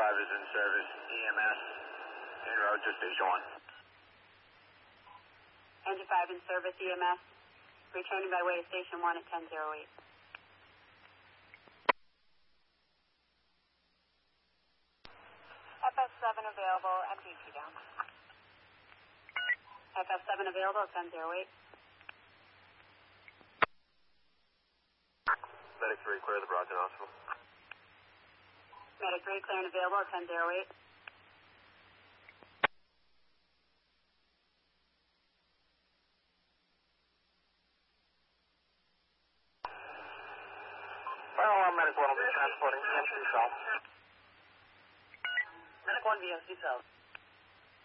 5 is in service. EMS en route to station 1. Engine 5 in service. EMS returning by way to station 1 at 10:08. FS7 available. MD2 down. FS7 available at 10:08. Medic 3, clear the Brockton Hospital. Medic 3 clear and available at 10:08. Fire alarm, Medic 1 will be transporting EMC south. Medic 1 VOC south.